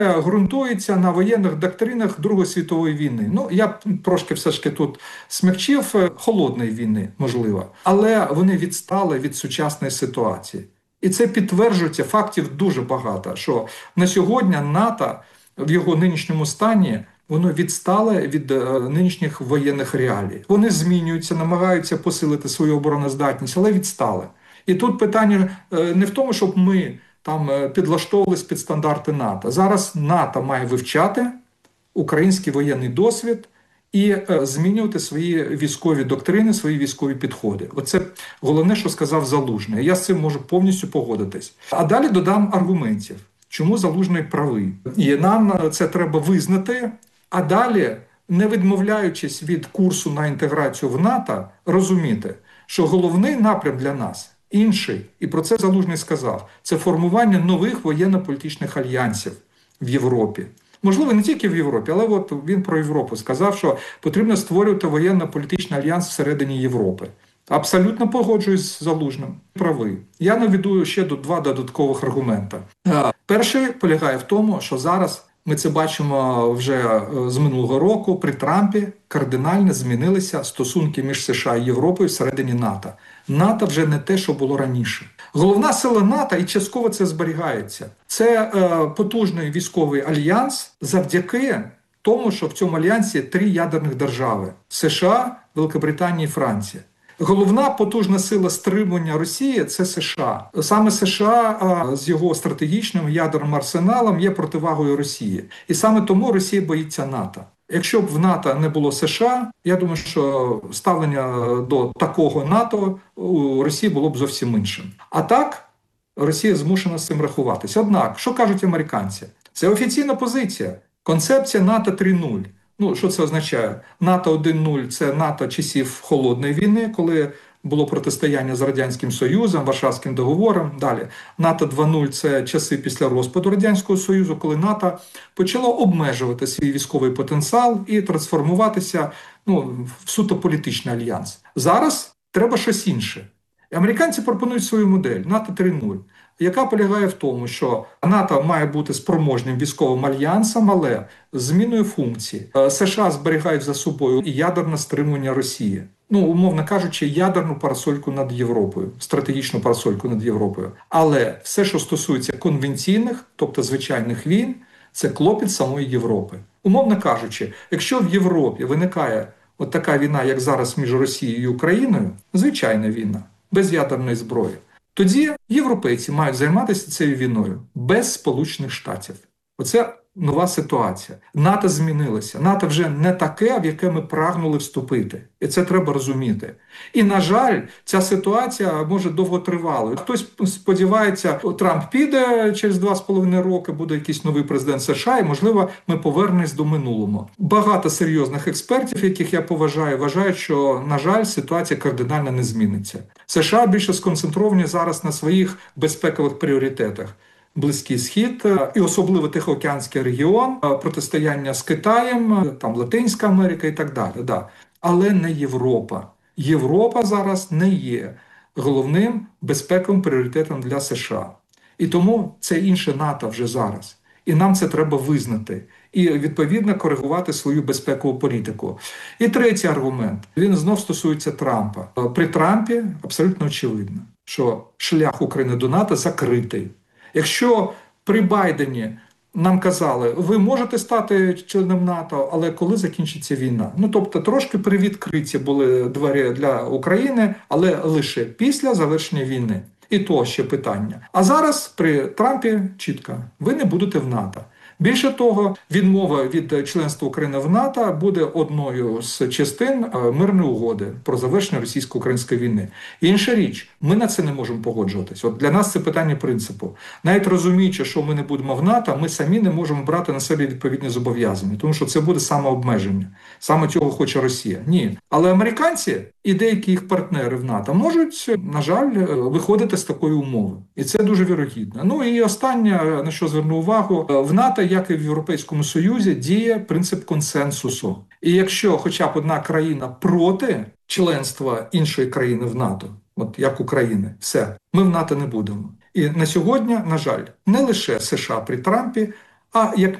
ґрунтується на воєнних доктринах Другої світової війни. Ну, я б трошки все ж таки тут смягчив, холодної війни, можливо. Але вони відстали від сучасної ситуації. І це підтверджується, фактів дуже багато, що на сьогодні НАТО в його нинішньому стані воно відстало від нинішніх воєнних реалій. Вони змінюються, намагаються посилити свою обороноздатність, але відстали. І тут питання не в тому, щоб ми там підлаштовувались під стандарти НАТО. Зараз НАТО має вивчати український воєнний досвід і змінювати свої військові доктрини, свої військові підходи. Оце головне, що сказав Залужний. Я з цим можу повністю погодитись. А далі додам аргументів, чому Залужний правий. І нам це треба визнати, а далі, не відмовляючись від курсу на інтеграцію в НАТО, розуміти, що головний напрям для нас інший, і про це Залужний сказав, це формування нових воєнно-політичних альянсів в Європі. Можливо, не тільки в Європі, але от він про Європу сказав, що потрібно створювати воєнно-політичний альянс всередині Європи. Абсолютно погоджуюсь з Залужним. Правий. Я наведу ще два додаткових аргументи. Перший полягає в тому, що зараз ми це бачимо вже з минулого року, при Трампі кардинально змінилися стосунки між США і Європою всередині НАТО. НАТО вже не те, що було раніше. Головна сила НАТО, і частково це зберігається, це потужний військовий альянс завдяки тому, що в цьому альянсі 3 ядерних держави – США, Великобританія і Франція. Головна потужна сила стримування Росії – це США. Саме США з його стратегічним ядерним арсеналом є противагою Росії. І саме тому Росія боїться НАТО. Якщо б в НАТО не було США, я думаю, що ставлення до такого НАТО у Росії було б зовсім іншим. А так, Росія змушена з цим рахуватися. Однак, що кажуть американці? Це офіційна позиція. Концепція НАТО 3.0. Ну, що це означає? НАТО 1.0 – це НАТО часів Холодної війни, коли було протистояння з Радянським Союзом, Варшавським договором. Далі. НАТО 2.0 – це часи після розпаду Радянського Союзу, коли НАТО почало обмежувати свій військовий потенціал і трансформуватися в суто політичний альянс. Зараз треба щось інше. І американці пропонують свою модель – НАТО 3.0. Яка полягає в тому, що НАТО має бути спроможним військовим альянсом, але з зміною функцій. США зберігають за собою і ядерне стримування Росії. Умовно кажучи, ядерну парасольку над Європою, стратегічну парасольку над Європою. Але все, що стосується конвенційних, тобто звичайних війн, це клопіт самої Європи. Умовно кажучи, якщо в Європі виникає от така війна, як зараз між Росією і Україною, звичайна війна, без ядерної зброї, тоді європейці мають займатися цією війною без Сполучених Штатів. Оце нова ситуація. НАТО змінилося. НАТО вже не таке, в яке ми прагнули вступити. І це треба розуміти. І, на жаль, ця ситуація може довго тривати. Хтось сподівається, Трамп піде через 2,5 роки, буде якийсь новий президент США, і, можливо, ми повернемось до минулого. Багато серйозних експертів, яких я поважаю, вважають, що, на жаль, ситуація кардинально не зміниться. США більше сконцентровані зараз на своїх безпекових пріоритетах. Близький Схід і особливо Тихоокеанський регіон, протистояння з Китаєм, там Латинська Америка і так далі. Да. Але не Європа. Європа зараз не є головним безпековим пріоритетом для США. І тому це інше НАТО вже зараз. І нам це треба визнати. І, відповідно, коригувати свою безпекову політику. І третій аргумент. Він знов стосується Трампа. При Трампі абсолютно очевидно, що шлях України до НАТО закритий. Якщо при Байдені нам казали, ви можете стати членом НАТО, але коли закінчиться війна? Тобто трошки привідкриті були двері для України, але лише після завершення війни. І то ще питання. А зараз при Трампі чітко, ви не будете в НАТО. Більше того, відмова від членства України в НАТО буде одною з частин мирної угоди про завершення російсько-української війни. Інша річ, ми на це не можемо погоджуватись. От для нас це питання принципу. Навіть розуміючи, що ми не будемо в НАТО, ми самі не можемо брати на себе відповідні зобов'язання, тому що це буде самообмеження. Саме цього хоче Росія. Ні. Але американці і деякі їх партнери в НАТО можуть, на жаль, виходити з такої умови. І це дуже вірогідно. І останнє, на що зверну увагу, в НАТО, як і в Європейському Союзі, діє принцип консенсусу. І якщо хоча б одна країна проти членства іншої країни в НАТО, от як України, все, ми в НАТО не будемо. І на сьогодні, на жаль, не лише США при Трампі, а як